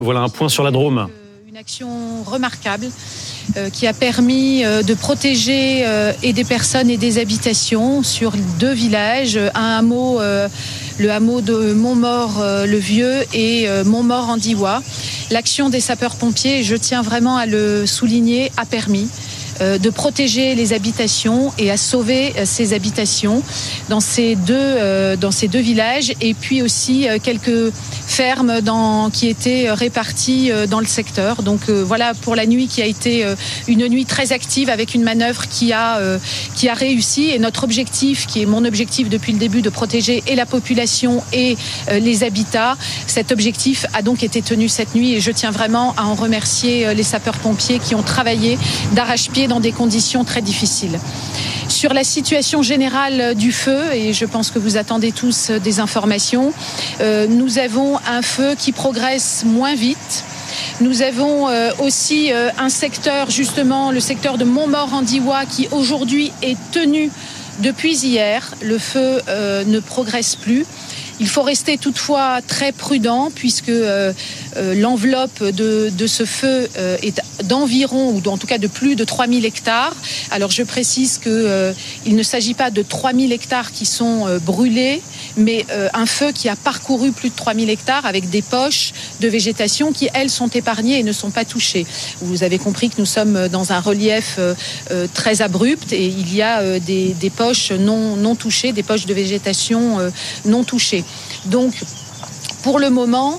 Voilà un point sur la Drôme. Une action remarquable qui a permis de protéger et des personnes et des habitations sur 2 villages, un hameau, le hameau de Montmort-le-Vieux et Montmort-en-Diois. L'action des sapeurs-pompiers, je tiens vraiment à le souligner, a permis de protéger les habitations et à sauver ces habitations dans ces deux villages, et puis aussi quelques fermes qui étaient réparties dans le secteur. Donc voilà pour la nuit qui a été une nuit très active avec une manœuvre qui a réussi, et notre objectif, qui est mon objectif depuis le début, de protéger et la population et les habitats, cet objectif a donc été tenu cette nuit, et je tiens vraiment à en remercier les sapeurs-pompiers qui ont travaillé d'arrache-pied dans des conditions très difficiles. Sur la situation générale du feu, et je pense que vous attendez tous des informations, nous avons un feu qui progresse moins vite. Nous avons aussi un secteur, justement le secteur de Montmort-en-Diois, qui aujourd'hui est tenu depuis hier. Le feu ne progresse plus. Il faut rester toutefois très prudent, puisque l'enveloppe de ce feu est d'environ, ou en tout cas de plus de 3000 hectares. Alors je précise qu'il ne s'agit pas de 3000 hectares qui sont brûlés, mais un feu qui a parcouru plus de 3000 hectares avec des poches de végétation qui, elles, sont épargnées et ne sont pas touchées. Vous avez compris que nous sommes dans un relief très abrupt, et il y a des poches non touchées, des poches de végétation non touchées. Donc, pour le moment,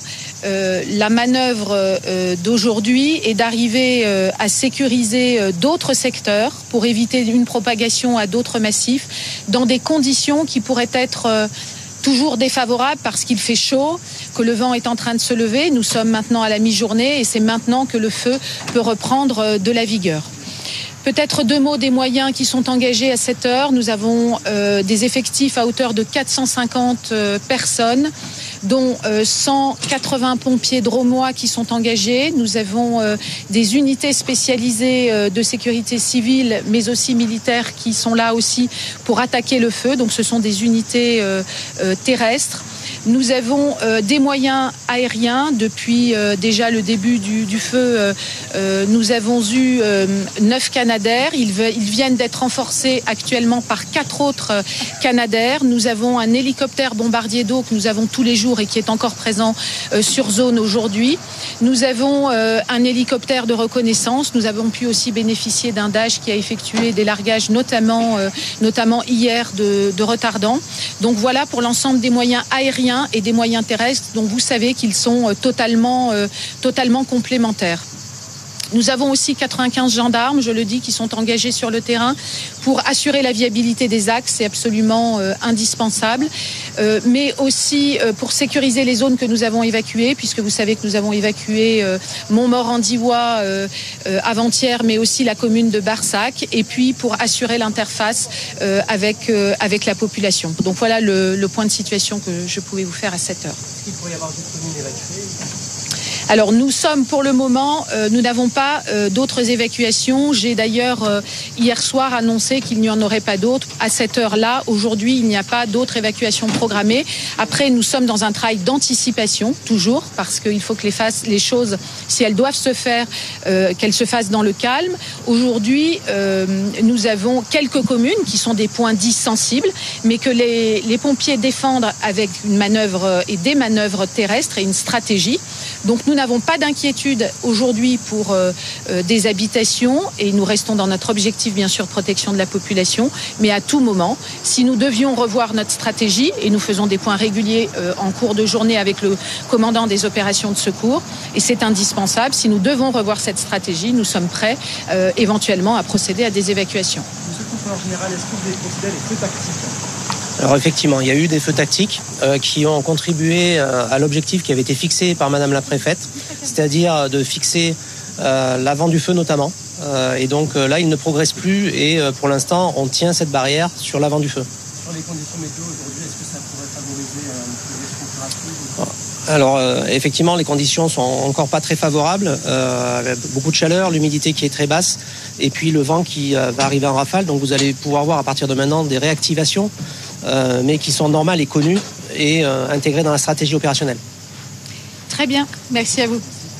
la manœuvre d'aujourd'hui est d'arriver à sécuriser d'autres secteurs pour éviter une propagation à d'autres massifs dans des conditions qui pourraient être toujours défavorables, parce qu'il fait chaud, que le vent est en train de se lever. Nous sommes maintenant à la mi-journée, et c'est maintenant que le feu peut reprendre de la vigueur. Peut-être 2 mots des moyens qui sont engagés à cette heure. Nous avons des effectifs à hauteur de 450 personnes, dont 180 pompiers drômois qui sont engagés. Nous avons des unités spécialisées de sécurité civile, mais aussi militaires, qui sont là aussi pour attaquer le feu. Donc ce sont des unités terrestres. Nous avons des moyens aériens depuis déjà le début du feu. Nous avons eu 9 Canadair. Ils viennent d'être renforcés actuellement par 4 autres Canadair. Nous avons un hélicoptère bombardier d'eau que nous avons tous les jours et qui est encore présent sur zone aujourd'hui. Nous avons un hélicoptère de reconnaissance. Nous avons pu aussi bénéficier d'un Dash qui a effectué des largages, notamment hier, de retardants. Donc voilà pour l'ensemble des moyens aériens et des moyens terrestres, dont vous savez qu'ils sont totalement complémentaires. Nous avons aussi 95 gendarmes, je le dis, qui sont engagés sur le terrain pour assurer la viabilité des axes, c'est absolument indispensable, mais aussi pour sécuriser les zones que nous avons évacuées, puisque vous savez que nous avons évacué Montmort-en-Diois avant-hier, mais aussi la commune de Barsac, et puis pour assurer l'interface avec la population. Donc voilà le point de situation que je pouvais vous faire à cette heure. Est-ce qu'il pourrait y avoir d'autres communes évacuées ? Alors nous sommes pour le moment, nous n'avons pas d'autres évacuations. J'ai d'ailleurs hier soir annoncé qu'il n'y en aurait pas d'autres. À cette heure-là, aujourd'hui, il n'y a pas d'autres évacuations programmées. Après, nous sommes dans un travail d'anticipation, toujours, parce qu'il faut que les choses, si elles doivent se faire, qu'elles se fassent dans le calme. Aujourd'hui, nous avons quelques communes qui sont des points dits sensibles, mais que les pompiers défendent avec une manœuvre et des manœuvres terrestres et une stratégie. Donc nous n'avons pas d'inquiétude aujourd'hui pour des habitations, et nous restons dans notre objectif, bien sûr, de protection de la population. Mais à tout moment, si nous devions revoir notre stratégie, et nous faisons des points réguliers en cours de journée avec le commandant des opérations de secours, et c'est indispensable, si nous devons revoir cette stratégie, nous sommes prêts éventuellement à procéder à des évacuations. Monsieur le Contrôleur général, est-ce que vous avez considéré les feux tactiques ? Alors effectivement, il y a eu des feux tactiques qui ont contribué à l'objectif qui avait été fixé par Madame la Préfète, c'est-à-dire de fixer l'avant du feu notamment. Et donc là, il ne progresse plus, et pour l'instant, on tient cette barrière sur l'avant du feu. Sur les conditions météo aujourd'hui, est-ce que ça pourrait favoriser une progression plus rapide ? Alors effectivement, les conditions sont encore pas très favorables, avec beaucoup de chaleur, l'humidité qui est très basse, et puis le vent qui va arriver en rafale. Donc vous allez pouvoir voir à partir de maintenant des réactivations, mais qui sont normales et connues et intégrées dans la stratégie opérationnelle. Très bien, merci à vous.